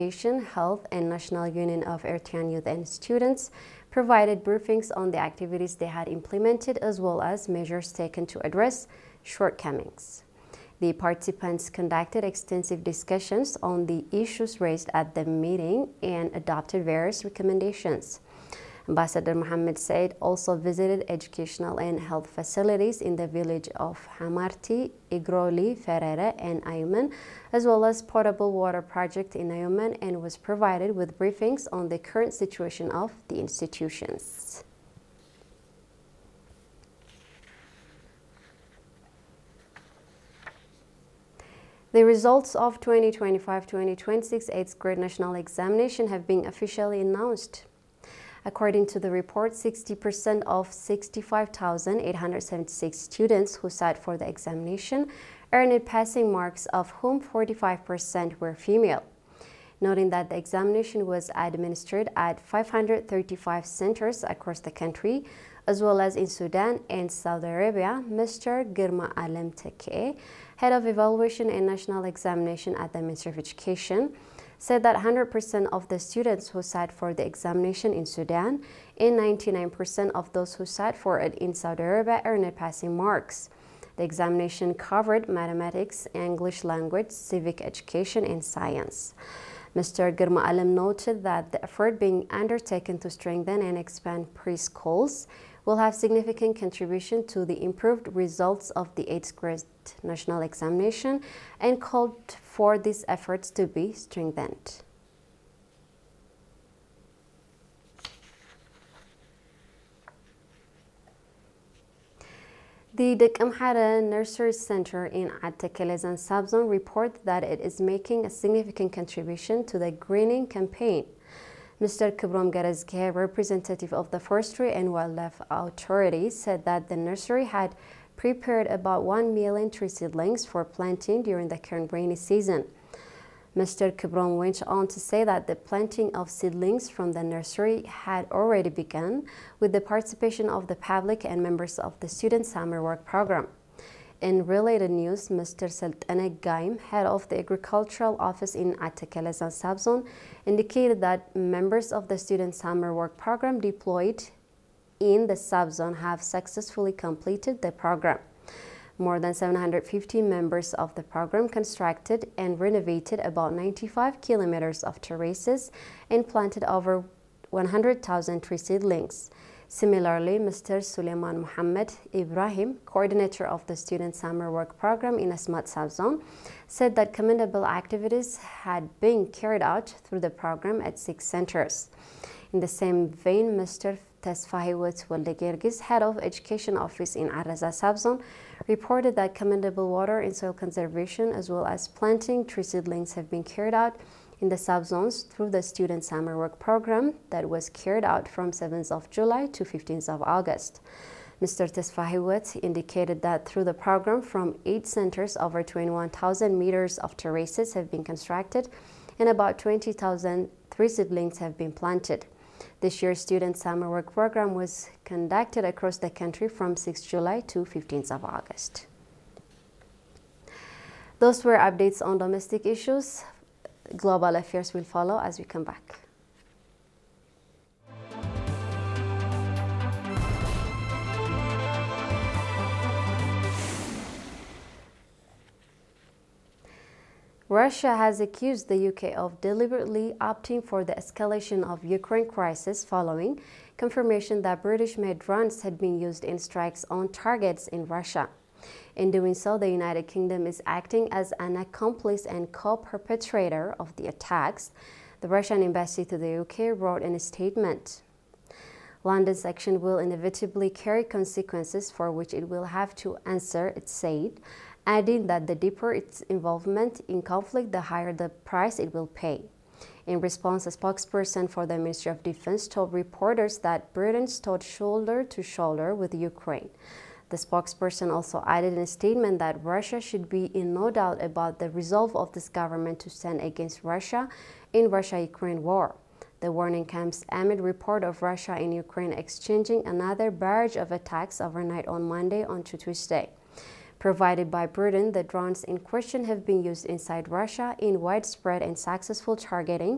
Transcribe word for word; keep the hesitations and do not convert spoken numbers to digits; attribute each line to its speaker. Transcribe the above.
Speaker 1: Education, Health, and National Union of Eritrean Youth and Students provided briefings on the activities they had implemented as well as measures taken to address shortcomings. The participants conducted extensive discussions on the issues raised at the meeting and adopted various recommendations. Ambassador Mohammed Said also visited educational and health facilities in the village of Hamarti, Igroli, Ferere, and Ayuman, as well as potable water project in Ayuman, and was provided with briefings on the current situation of the institutions. The results of twenty twenty-five twenty twenty-six eighth grade national examination have been officially announced. According to the report, sixty percent of sixty-five thousand eight hundred seventy-six students who sat for the examination earned passing marks, of whom forty-five percent were female. Noting that the examination was administered at five hundred thirty-five centers across the country, as well as in Sudan and Saudi Arabia, Mister Girma Alem Teke, Head of Evaluation and National Examination at the Ministry of Education, said that one hundred percent of the students who sat for the examination in Sudan and ninety-nine percent of those who sat for it in Saudi Arabia earned passing marks. The examination covered mathematics, English language, civic education, and science. Mister Girma Alem noted that the effort being undertaken to strengthen and expand preschools will have significant contribution to the improved results of the eighth grade national examination and called for these efforts to be strengthened. The Dekamhara Nursery Center in Attakelezan subzone reported that it is making a significant contribution to the greening campaign. Mister Kibrom Garazke, representative of the Forestry and Wildlife Authority, said that the nursery had prepared about one million tree seedlings for planting during the current rainy season. Mister Kibrom went on to say that the planting of seedlings from the nursery had already begun with the participation of the public and members of the student summer work program. In related news, Mister Sultane Gaim, head of the Agricultural Office in Attakelezan subzone, indicated that members of the student summer work program deployed in the subzone have successfully completed the program. More than seven hundred fifty members of the program constructed and renovated about ninety-five kilometers of terraces and planted over one hundred thousand tree seedlings. Similarly, Mister Suleiman Mohammed Ibrahim, coordinator of the Student Summer Work Program in Asmat subzone, said that commendable activities had been carried out through the program at six centers. In the same vein, Mister Tesfahiwat Waldegirgis, head of Education Office in Araza subzone, reported that commendable water and soil conservation as well as planting tree seedlings have been carried out in the subzones through the Student Summer Work Program that was carried out from seventh of July to fifteenth of August. Mister Tesfahiwat indicated that through the program, from eight centers, over twenty-one thousand meters of terraces have been constructed and about twenty thousand tree seedlings have been planted. This year's Student Summer Work Program was conducted across the country from sixth of July to fifteenth of August. Those were updates on domestic issues. Global affairs will follow as we come back. Russia has accused the U K of deliberately opting for the escalation of Ukraine crisis following confirmation that British-made drones had been used in strikes on targets in Russia. In doing so, the United Kingdom is acting as an accomplice and co-perpetrator of the attacks, the Russian embassy to the U K wrote in a statement. London's action will inevitably carry consequences for which it will have to answer, it said, adding that the deeper its involvement in conflict, the higher the price it will pay. In response, a spokesperson for the Ministry of Defense told reporters that Britain stood shoulder to shoulder with Ukraine. The spokesperson also added in a statement that Russia should be in no doubt about the resolve of this government to stand against Russia in Russia-Ukraine war. The warning comes amid report of Russia and Ukraine exchanging another barrage of attacks overnight on Monday onto Tuesday. Provided by Britain, the drones in question have been used inside Russia in widespread and successful targeting